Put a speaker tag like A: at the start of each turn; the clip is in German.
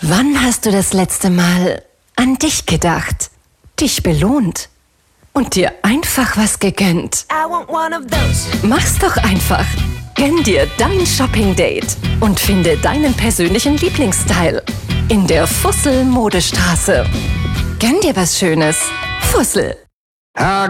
A: Wann hast du das letzte Mal an dich gedacht, dich belohnt und dir einfach was gegönnt? Mach's doch einfach. Gönn dir dein Shopping-Date und finde deinen persönlichen Lieblingsstyle in der Fussel Modestraße. Gönn dir was Schönes. Fussel.